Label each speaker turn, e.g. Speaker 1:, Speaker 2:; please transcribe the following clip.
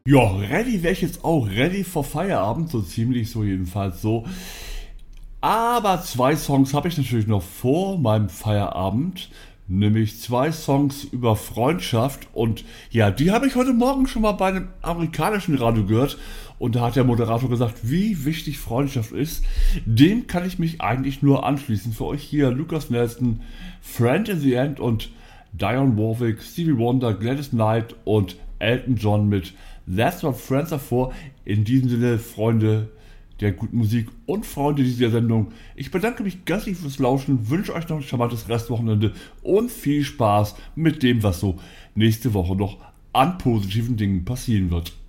Speaker 1: Ja, ready wäre ich jetzt auch. Ready for Feierabend, so ziemlich so jedenfalls so. Aber zwei Songs habe ich natürlich noch vor meinem Feierabend. Nämlich zwei Songs über Freundschaft. Und ja, die habe ich heute Morgen schon mal bei einem amerikanischen Radio gehört. Und da hat der Moderator gesagt, wie wichtig Freundschaft ist. Dem kann ich mich eigentlich nur anschließen. Für euch hier Lucas Nelson, Friend in the End und Dionne Warwick, Stevie Wonder, Gladys Knight und Elton John mit That's What Friends Are For. In diesem Sinne, Freunde der guten Musik und Freunde dieser Sendung, ich bedanke mich ganz lieb fürs Lauschen, wünsche euch noch ein charmantes Restwochenende und viel Spaß mit dem, was so nächste Woche noch an positiven Dingen passieren wird.